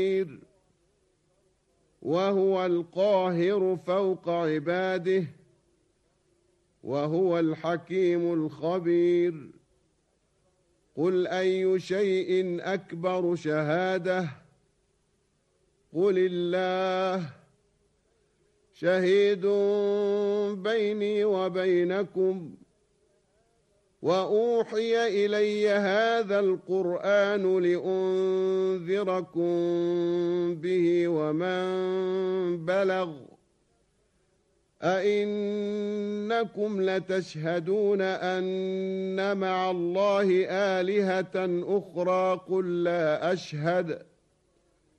وهو القاهر فوق عباده وهو الحكيم الخبير. قل أي شيء أكبر شهادة قل الله شهيد بيني وبينكم وأوحي إلي هذا القرآن لأنذركم به ومن بلغ أئنكم لتشهدون أن مع الله آلهة أخرى قل لا أشهد